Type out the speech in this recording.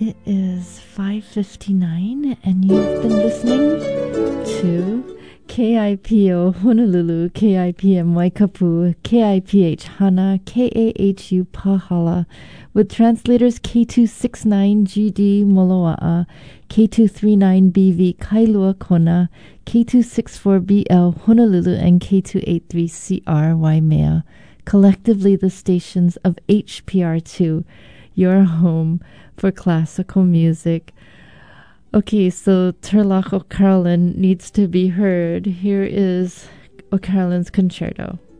It is 5:59 and you've been listening to KIPO Honolulu, KIPM Waikapu, KIPH Hana, KAHU Pahala, with translators K269GD Moloa'a, K239BV Kailua Kona, K264BL Honolulu, and K283CR Waimea, collectively the stations of HPR2, your home for classical music. Okay, so Turlough O'Carolan needs to be heard. Here is O'Carolan's concerto.